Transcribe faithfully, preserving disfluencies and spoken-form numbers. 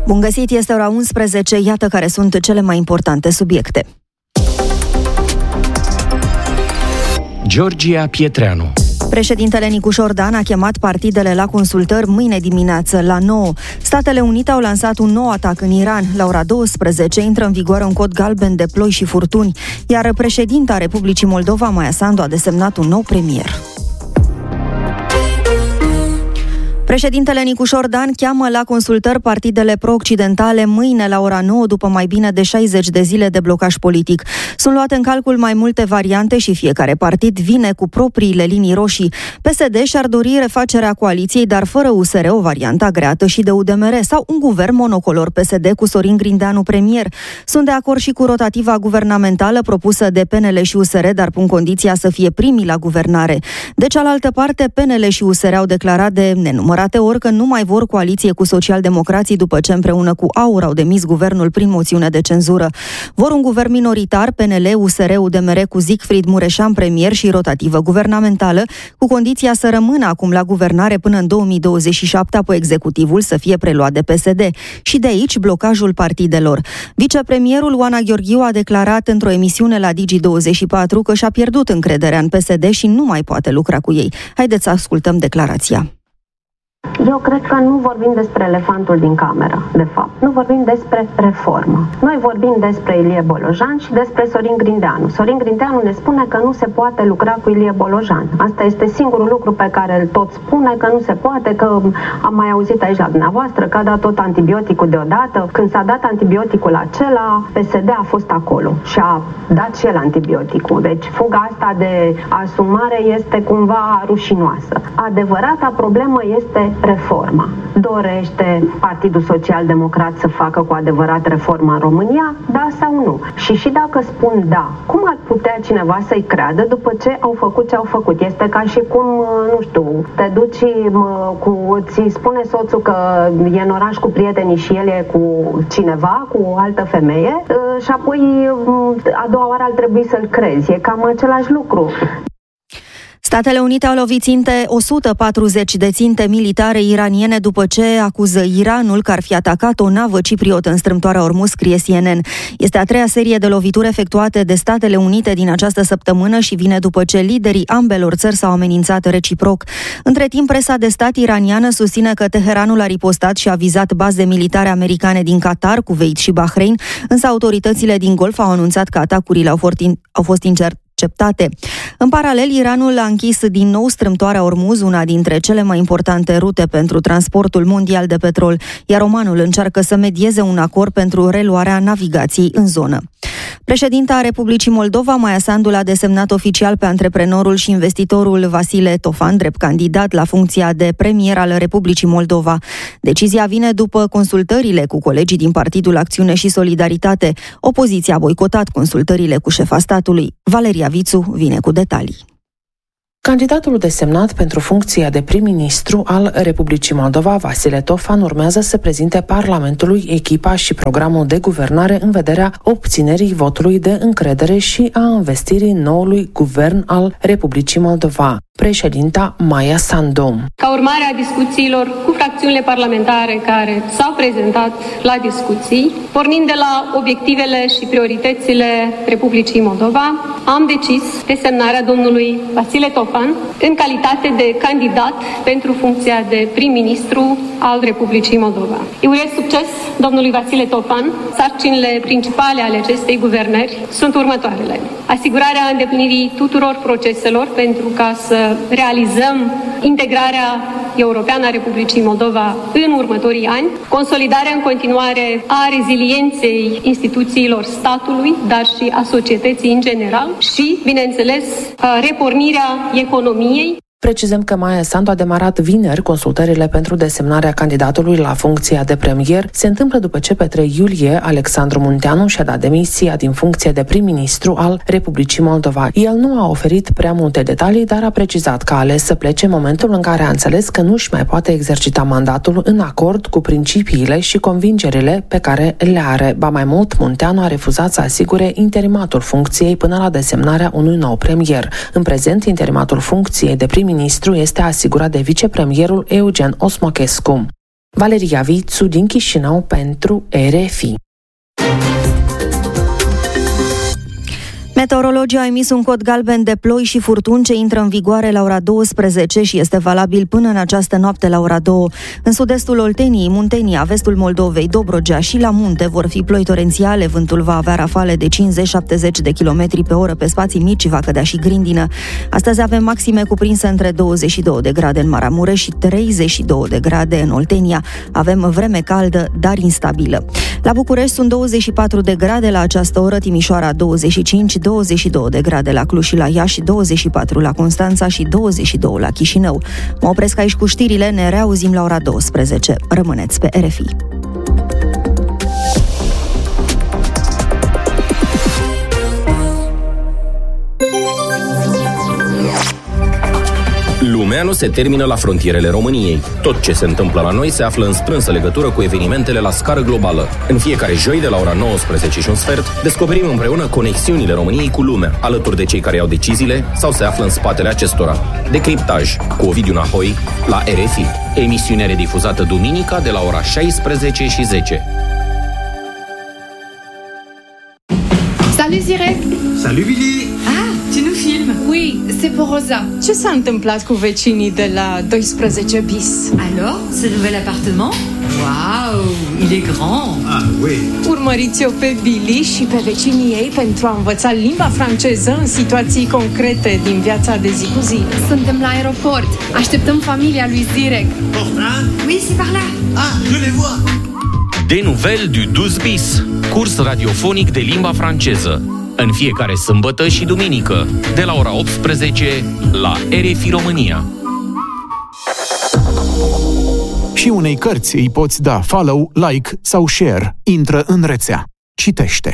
Bun găsit, este ora unsprezece, iată care sunt cele mai importante subiecte. Georgia Pietreanu. Președintele Nicu Șordan a chemat partidele la consultări mâine dimineață la nouă. Statele Unite au lansat un nou atac în Iran. La ora douăsprezece intră în vigoare un cod galben de ploi și furtuni, iar președinta Republicii Moldova, Maia Sandu, a desemnat un nou premier. Președintele Nicu Șordan cheamă la consultări partidele pro-occidentale mâine la ora nouă, după mai bine de șaizeci de zile de blocaj politic. Sunt luate în calcul mai multe variante și fiecare partid vine cu propriile linii roșii. P S D și-ar dori refacerea coaliției, dar fără U S R, o variantă agreată și de U D M R, sau un guvern monocolor P S D cu Sorin Grindeanu premier. Sunt de acord și cu rotativa guvernamentală propusă de P N L și U S R, dar pun condiția să fie primii la guvernare. De cealaltă parte, P N L și U S R au declarat de nenumărate ori că nu mai vor coaliție cu socialdemocrații după ce împreună cu A U R au demis guvernul prin moțiune de cenzură. Vor un guvern minoritar, P N L, U S R, U D M R cu Siegfried Mureșan premier și rotativă guvernamentală, cu condiția să rămână acum la guvernare până în două mii douăzeci și șapte, apoi executivul să fie preluat de P S D. Și de aici blocajul partidelor. Vicepremierul Oana Gheorghiu a declarat într-o emisiune la Digi douăzeci și patru că și-a pierdut încrederea în P S D și nu mai poate lucra cu ei. Haideți să ascultăm declarația. Eu cred că nu vorbim despre elefantul din cameră, de fapt. Nu vorbim despre reformă. Noi vorbim despre Ilie Bolojan și despre Sorin Grindeanu. Sorin Grindeanu ne spune că nu se poate lucra cu Ilie Bolojan. Asta este singurul lucru pe care îl tot spune, că nu se poate, că am mai auzit aici la dumneavoastră că a dat tot antibioticul deodată. Când s-a dat antibioticul acela, P S D a fost acolo și a dat și el antibioticul. Deci fuga asta de asumare este cumva rușinoasă. Adevărata problemă este reforma. Dorește Partidul Social-Democrat să facă cu adevărat reforma în România? Da sau nu? Și și dacă spun da, cum ar putea cineva să-i creadă după ce au făcut ce au făcut? Este ca și cum, nu știu, te duci cu, ți spune soțul că e în oraș cu prietenii și el e cu cineva, cu o altă femeie și apoi a doua oară ar trebui să-l crezi. E cam același lucru. Statele Unite au lovit ținte o sută patruzeci de ținte militare iraniene după ce acuză Iranul că ar fi atacat o navă cipriotă în strâmtoarea Ormuz, scrie C N N. Este a treia serie de lovituri efectuate de Statele Unite din această săptămână și vine după ce liderii ambelor țări s-au amenințat reciproc. Între timp, presa de stat iraniană susține că Teheranul a ripostat și a vizat baze militare americane din Qatar, Kuwait și Bahrain, însă autoritățile din Golf au anunțat că atacurile au fost, in- au fost incer- acceptate. În paralel, Iranul a închis din nou strâmtoarea Ormuz, una dintre cele mai importante rute pentru transportul mondial de petrol, iar Omanul încearcă să medieze un acord pentru reluarea navigației în zonă. Președinta Republicii Moldova, Maia Sandu, l-a desemnat oficial pe antreprenorul și investitorul Vasile Tofan drept candidat la funcția de premier al Republicii Moldova. Decizia vine după consultările cu colegii din Partidul Acțiune și Solidaritate. Opoziția a boicotat consultările cu șefa statului. Valeria Vițu vine cu detalii. Candidatul desemnat pentru funcția de prim-ministru al Republicii Moldova, Vasile Tofan, urmează să prezinte Parlamentului echipa și programul de guvernare în vederea obținerii votului de încredere și a investirii noului guvern al Republicii Moldova. Președinta Maia Sandu. Ca urmare a discuțiilor cu fracțiunile parlamentare care s-au prezentat la discuții, pornind de la obiectivele și prioritățile Republicii Moldova, am decis desemnarea domnului Vasile Tofan în calitate de candidat pentru funcția de prim-ministru al Republicii Moldova. Îi urez succes domnului Vasile Tofan. Sarcinile principale ale acestei guvernări sunt următoarele: asigurarea îndeplinirii tuturor proceselor pentru ca să realizăm integrarea europeană a Republicii Moldova în următorii ani, consolidarea în continuare a rezilienței instituțiilor statului, dar și a societății în general și, bineînțeles, repornirea economiei. Precizăm că Maia Sandu a demarat vineri consultările pentru desemnarea candidatului la funcția de premier. Se întâmplă după ce pe trei iulie Alexandru Munteanu și-a dat demisia din funcție de prim-ministru al Republicii Moldova. El nu a oferit prea multe detalii, dar a precizat că a ales să plece în momentul în care a înțeles că nu-și mai poate exercita mandatul în acord cu principiile și convingerile pe care le are. Ba mai mult, Munteanu a refuzat să asigure interimatul funcției până la desemnarea unui nou premier. În prezent, interimatul funcției de prim-ministru este asigurat de vicepremierul Eugen Osmochescu. Valeria Vițu din Chișinău pentru R F I. Meteorologii au emis un cod galben de ploi și furtuni ce intră în vigoare la ora douăsprezece și este valabil până în această noapte la ora două. În sud-estul Olteniei, Muntenia, vestul Moldovei, Dobrogea și la munte vor fi ploi torențiale. Vântul va avea rafale de cincizeci șaptezeci de kilometri pe oră pe spații mici, va cădea și grindină. Astăzi avem maxime cuprinse între douăzeci și două de grade în Maramureș și treizeci și două de grade în Oltenia. Avem vreme caldă, dar instabilă. La București sunt douăzeci și patru de grade la această oră, Timișoara douăzeci și cinci, douăzeci și două de grade la Cluj și la Iași, douăzeci și patru la Constanța și douăzeci și doi la Chișinău. Mă opresc aici cu știrile, ne reauzim la ora douăsprezece. Rămâneți pe R F I. Lumea nu se termină la frontierele României. Tot ce se întâmplă la noi se află în strânsă legătură cu evenimentele la scară globală. În fiecare joi, de la ora nouăsprezece și un sfert, descoperim împreună conexiunile României cu lumea, alături de cei care iau deciziile sau se află în spatele acestora. Decriptaj cu Ovidiu Nahoi la R F I. Emisiune redifuzată duminica de la ora șaisprezece și zece. Salut Zirek! Salut Billy! Ah, tu nous filmes? Oui, c'est pour Rosa. Ce s-a întâmplat cu vecinii de la doisprezece bis? Alors, ce nouvel appartement? Waouh, il est grand! Ah, oui! Urmăriți-o pe Billy și pe vecinii ei pentru a învăța limba franceză în situații concrete din viața de zi cu zi. Suntem la aeroport. Așteptăm familia lui Zirek. Portran? Oui, c'est par là. Ah, je les vois! Des nouvelles du douze bis, curs radiofonic de limba franceză. În fiecare sâmbătă și duminică, de la ora optsprezece, la R F I România. Și unei cărți îi poți da follow, like sau share. Intră în rețea. Citește.